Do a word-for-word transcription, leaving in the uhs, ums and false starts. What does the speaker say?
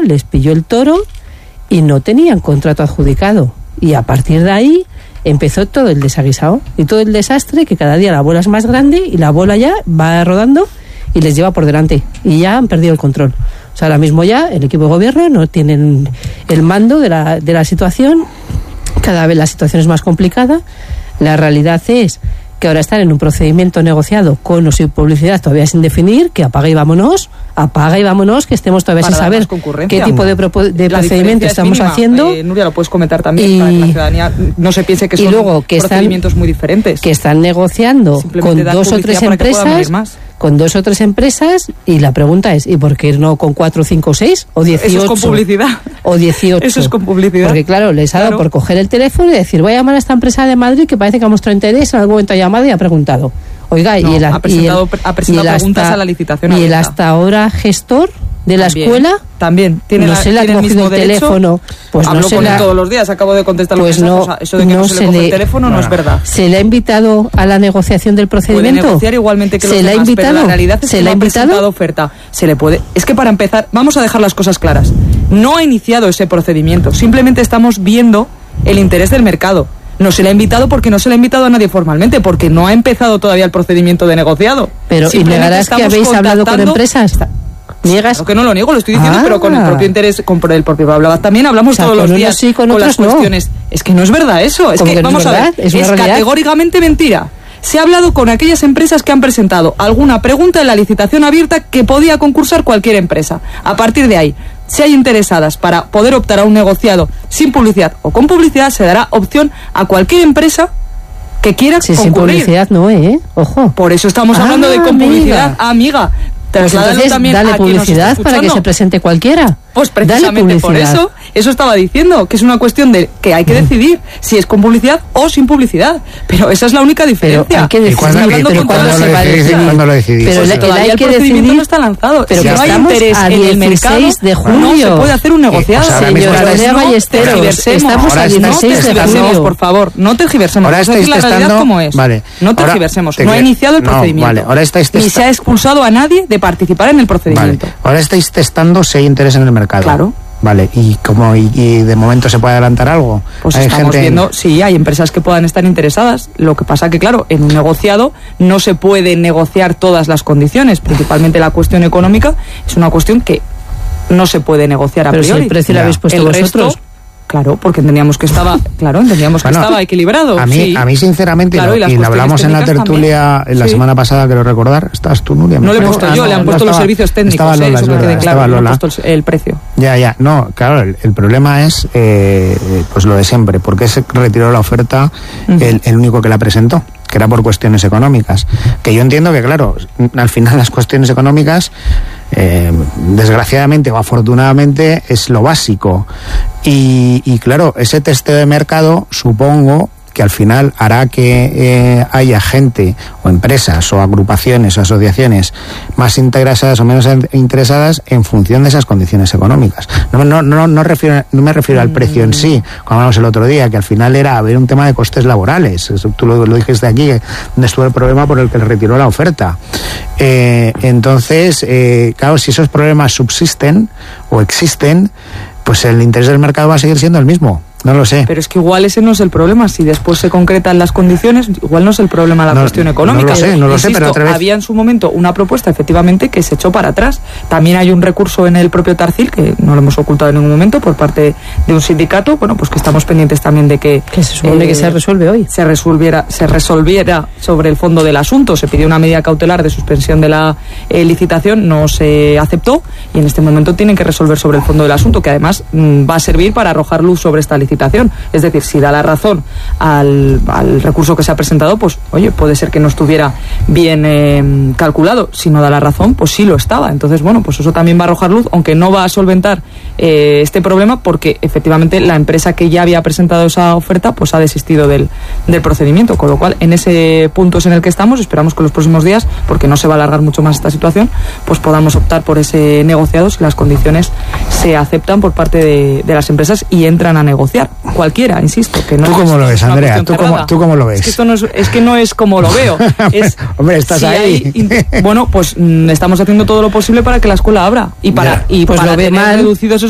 les pilló el toro y no tenían contrato adjudicado. Y a partir de ahí empezó todo el desaguisado y todo el desastre, que cada día la bola es más grande y la bola ya va rodando y les lleva por delante y ya han perdido el control. O sea, ahora mismo ya el equipo de gobierno no tienen el mando de la, de la situación. Cada vez la situación es más complicada. La realidad es que ahora están en un procedimiento negociado con o sin publicidad, todavía sin definir, que apaga y vámonos, apaga y vámonos, que estemos todavía para sin saber qué tipo de, propo- de procedimiento estamos mínima. haciendo. Eh, Nuria, lo puedes comentar también, y, para que la ciudadanía no se piense que son luego, que procedimientos están, muy diferentes. Que están negociando con dos o tres empresas, con dos o tres empresas, y la pregunta es, ¿y por qué no con cuatro, cinco, seis o dieciocho? Eso es con publicidad. O dieciocho. Eso es con publicidad. Porque claro, les ha dado claro. por coger el teléfono y decir, voy a llamar a esta empresa de Madrid que parece que ha mostrado interés, en algún momento ha llamado y ha preguntado. Oiga, no, y el, ha presentado, y el, ha presentado y el preguntas hasta, a la licitación y el abierta. hasta ahora gestor de la también, escuela también tiene no la, se le ha tiene cogido el, el teléfono, pues hablo no se con la, él todos los días, acabo de contestar pues los no, mensajes, eso de que no, no se, se le coge le, el teléfono no, no es verdad. ¿Se le ha invitado a la negociación del procedimiento? Puede negociar igualmente que los ¿Se le ha demás, invitado? Pero la realidad es ¿Se que le no ha ha invitado? presentado oferta. Se le puede. Es que para empezar, vamos a dejar las cosas claras. No ha iniciado ese procedimiento, simplemente estamos viendo el interés del mercado. No se le ha invitado porque no se le ha invitado a nadie formalmente, porque no ha empezado todavía el procedimiento de negociado. Pero, ¿y negarás que habéis hablado con empresas? ¿Niegas? Claro que no lo niego, lo estoy diciendo, ah. pero con el propio interés, con el propio hablaba. También hablamos o sea, todos los días sí, con, con las cuestiones. No. Es que no es verdad eso, es que, que vamos no es a ver, es, es categóricamente mentira. Se ha hablado con aquellas empresas que han presentado alguna pregunta en la licitación abierta que podía concursar cualquier empresa. A partir de ahí, si hay interesadas para poder optar a un negociado sin publicidad o con publicidad, se dará opción a cualquier empresa que quiera sí, concurrir. Sin publicidad no, ¿eh? Ojo. Por eso estamos ah, hablando de con amiga. publicidad. Ah, amiga. Pues entonces, también dale a publicidad para que se presente cualquiera. Pues precisamente por eso, eso estaba diciendo, que es una cuestión de que hay que decidir si es con publicidad o sin publicidad. Pero esa es la única diferencia. Pero hay que decidir. ¿Cuándo, hablando pero ¿cuándo, lo decidís, ¿Cuándo lo decidís? Pero pues el, todavía el, el procedimiento no está lanzado. Pero si que no hay interés en el mercado, de junio. no se puede hacer un negociado. Eh, o sea, señora Nerea Ballesteros, estamos a dieciséis de junio. Por favor, no tergiversemos. Ahora estáis la realidad testando, como es. Vale. No tergiversemos. No ha iniciado el procedimiento. Vale, ahora estáis ni se ha expulsado a nadie de participar en el procedimiento. Vale. Ahora estáis testando si hay interés en el mercado. Claro. Vale, ¿y cómo y, y de momento se puede adelantar algo? Pues ¿Hay estamos gente viendo, en... sí, hay empresas que puedan estar interesadas. Lo que pasa que, claro, en un negociado no se puede negociar todas las condiciones, principalmente la cuestión económica, es una cuestión que no se puede negociar a Pero priori. Si el precio lo habéis puesto el vosotros. Resto, claro, porque entendíamos que estaba, claro, entendíamos que bueno, estaba equilibrado. A mí, sí. a mí sinceramente, claro, y, y lo hablamos en la tertulia en la sí. semana pasada, quiero recordar, ¿estás tú, Nuria? No le he puesto ah, yo, no, le han puesto estaba, los servicios técnicos, estaba Lola, eh, eso es verdad, que quede claro, Lola. No he puesto el, el precio. Ya, ya, no, claro, el, el problema es eh, pues lo de siempre, porque se retiró la oferta uh-huh. el, el único que la presentó, que era por cuestiones económicas, que yo entiendo que, claro, al final las cuestiones económicas, eh, desgraciadamente o afortunadamente, es lo básico. Y, y claro, ese testeo de mercado, supongo que al final hará que eh, haya gente o empresas o agrupaciones o asociaciones más interesadas o menos interesadas en función de esas condiciones económicas. No, no, no, no, refiero, no me refiero al precio en sí, como hablamos el otro día, que al final era haber un tema de costes laborales. Eso, tú lo, lo dijiste aquí, donde estuvo el problema por el que le retiró la oferta. Eh, entonces, eh, claro, si esos problemas subsisten o existen, pues el interés del mercado va a seguir siendo el mismo. No lo sé. Pero es que igual ese no es el problema. Si después se concretan las condiciones, igual no es el problema la no, cuestión económica. No lo sé, no lo Insisto, sé, pero otra vez... había en su momento una propuesta, efectivamente, que se echó para atrás. También hay un recurso en el propio Tarcil, que no lo hemos ocultado en ningún momento, por parte de un sindicato, bueno, pues que estamos pendientes también de que... Que se supone eh, que se resuelve hoy. Se resolviera, se resolviera sobre el fondo del asunto. Se pidió una medida cautelar de suspensión de la eh, licitación, no se aceptó, y en este momento tienen que resolver sobre el fondo del asunto, que además mmm, va a servir para arrojar luz sobre esta licitación. Es decir, si da la razón al, al recurso que se ha presentado, pues oye, puede ser que no estuviera bien eh, calculado. Si no da la razón, pues sí lo estaba. Entonces, bueno, pues eso también va a arrojar luz, aunque no va a solventar eh, este problema, porque efectivamente la empresa que ya había presentado esa oferta, pues ha desistido del, del procedimiento. Con lo cual, en ese punto es en el que estamos. Esperamos que en los próximos días, porque no se va a alargar mucho más esta situación, pues podamos optar por ese negociado si las condiciones se aceptan por parte de, de las empresas y entran a negociar. Cualquiera, insisto, que no. ¿Tú cómo lo ves, Andrea? ¿Tú cómo, ¿Tú cómo lo ves? Es que, esto no es, es que no es como lo veo. Es, Hombre, estás si ahí. Hay, bueno, pues mm, estamos haciendo todo lo posible para que la escuela abra y para, ya, y pues para lo ve tener mal. reducidos esos